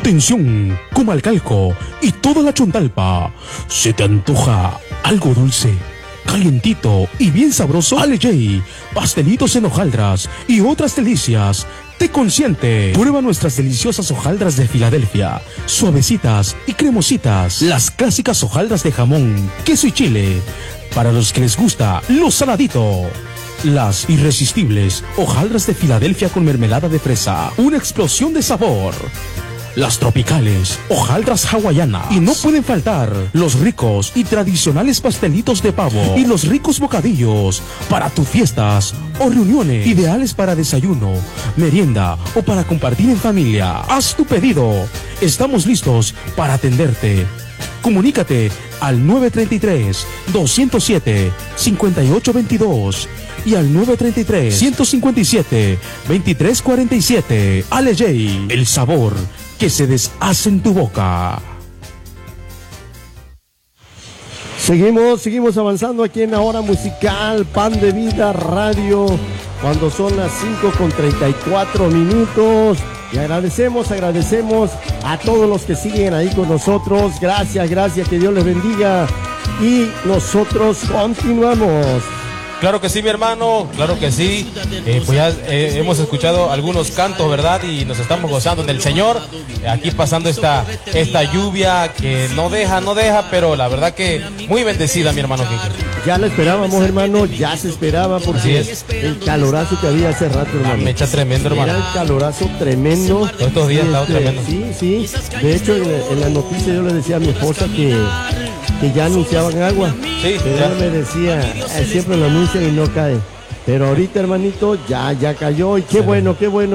Atención, Comalcalco y toda la Chontalpa. ¿Se te antoja algo dulce, calientito y bien sabroso? Ale pastelitos en hojaldras y otras delicias te consiente. Prueba nuestras deliciosas hojaldras de Filadelfia, suavecitas y cremositas. Las clásicas hojaldras de jamón, queso y chile. Para los que les gusta lo saladito. Las irresistibles hojaldras de Filadelfia con mermelada de fresa. Una explosión de sabor. Las tropicales, hojaldras hawaianas. Y no pueden faltar los ricos y tradicionales pastelitos de pavo y los ricos bocadillos para tus fiestas o reuniones, ideales para desayuno, merienda o para compartir en familia. Haz tu pedido. Estamos listos para atenderte. Comunícate al 933-207-5822 y al 933-157-2347. Ale J, el sabor que se deshace en tu boca. Seguimos avanzando aquí en la hora musical, Pan de Vida Radio, cuando son las 5:34. Y agradecemos a todos los que siguen ahí con nosotros. Gracias, que Dios les bendiga. Y nosotros continuamos. Claro que sí, mi hermano, claro que sí. Pues ya hemos escuchado algunos cantos, ¿verdad? Y nos estamos gozando del Señor. Aquí pasando esta lluvia que no deja, pero la verdad que muy bendecida, mi hermano Quique. Ya la esperábamos, hermano, ya se esperaba porque el calorazo que había hace rato, hermano. Me echa tremendo, hermano. Era el calorazo tremendo. Todos estos días ha estado tremendo. Sí. De hecho, en la noticia yo le decía a mi esposa que ya anunciaban agua. Sí, pero ella me decía, siempre lo anuncian y no cae. Pero ahorita, hermanito, ya cayó y qué bueno.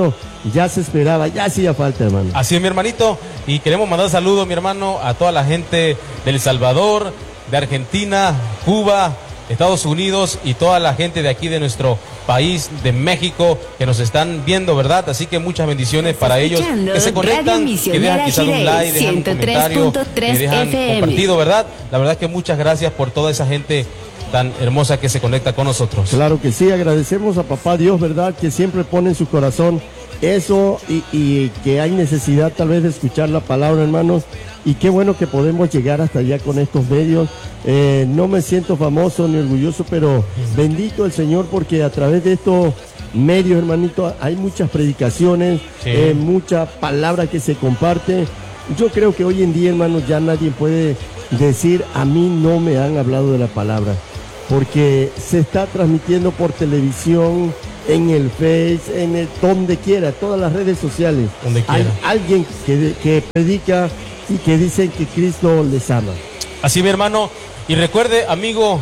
Ya se esperaba, ya hacía falta, hermano. Así es, mi hermanito. Y queremos mandar saludos, mi hermano, a toda la gente de El Salvador, de Argentina, Cuba, Estados Unidos y toda la gente de aquí de nuestro país, de México, que nos están viendo, ¿verdad? Así que muchas bendiciones para ellos que se conectan, que dejan quizás un like, dejan un comentario, que dejan compartido, ¿verdad? La verdad que muchas gracias por toda esa gente tan hermosa que se conecta con nosotros. Claro que sí, agradecemos a Papá Dios, ¿verdad? Que siempre pone en su corazón eso y que hay necesidad tal vez de escuchar la palabra, hermanos. Y qué bueno que podemos llegar hasta allá con estos medios. No me siento famoso ni orgulloso, pero bendito el Señor porque a través de estos medios, hermanito, hay muchas predicaciones, mucha palabra que se comparte. Yo creo que hoy en día, hermanos, ya nadie puede decir a mí no me han hablado de la palabra, porque se está transmitiendo por televisión, en el Face, donde quiera, todas las redes sociales. Hay alguien que predica y que dicen que Cristo les ama. Así, mi hermano, y recuerde, amigo,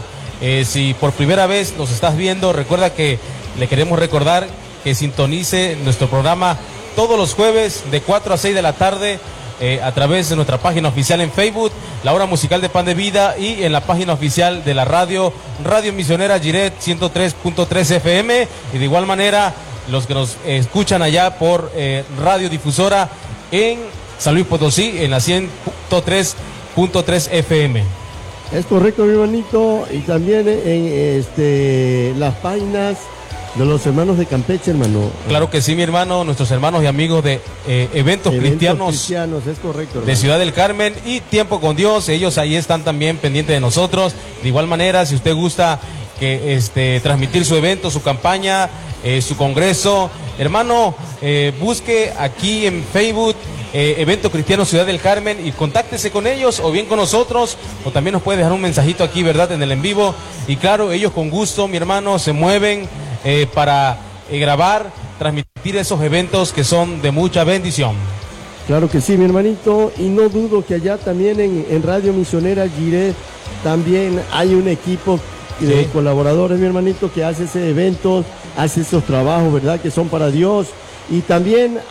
si por primera vez nos estás viendo, recuerda que le queremos recordar que sintonice nuestro programa todos los jueves de 4 a 6 de la tarde a través de nuestra página oficial en Facebook, la hora musical de Pan de Vida, y en la página oficial de la Radio Misionera Giret 103.3 FM, y de igual manera los que nos escuchan allá por Radio Difusora en San Luis Potosí en la 100.3 FM. Es correcto, mi hermanito, y también en las páginas de los hermanos de Campeche, hermano. Claro que sí, mi hermano, nuestros hermanos y amigos de eventos cristianos, es correcto, hermano, de Ciudad del Carmen y Tiempo con Dios. Ellos ahí están también pendientes de nosotros. De igual manera, si usted gusta que transmitir su evento, su campaña, su congreso, hermano, busque aquí en Facebook Evento Cristiano Ciudad del Carmen y contáctese con ellos o bien con nosotros, o también nos puede dejar un mensajito aquí, ¿verdad?, en el en vivo. Y claro, ellos con gusto, mi hermano, se mueven para grabar, transmitir esos eventos que son de mucha bendición. Claro que sí, mi hermanito, y no dudo que allá también en Radio Misionera Giret también hay un equipo de colaboradores, mi hermanito, que hace ese evento, hace esos trabajos, ¿verdad?, que son para Dios. Y también